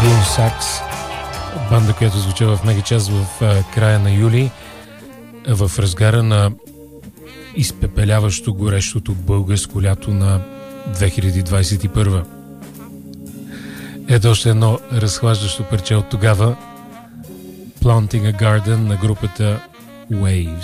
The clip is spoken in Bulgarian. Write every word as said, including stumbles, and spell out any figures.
Сакс, банда, която звуча в Мегачас в а, края на юли, в разгара на изпепеляващо горещото българско лято на две хиляди двадесет и първа. Ето още едно разхлаждащо парче от тогава, Planting a Garden на групата Waves.